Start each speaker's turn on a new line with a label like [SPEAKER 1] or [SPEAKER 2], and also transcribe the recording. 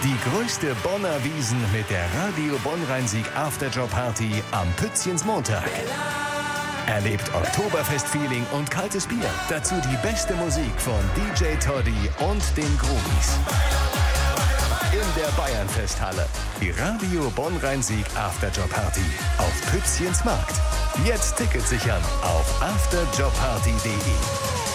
[SPEAKER 1] Die größte Bonner Wiesn mit der Radio Bonn-Rhein-Sieg Afterjob Party am Pützchens-Montag. Erlebt Oktoberfest-Feeling und kaltes Bier. Dazu die beste Musik von DJ Toddy und den Groovies. In der Bayernfesthalle. Die Radio Bonn-Rhein-Sieg Afterjob Party auf Pützchens Markt. Jetzt Tickets sichern auf afterjobparty.de.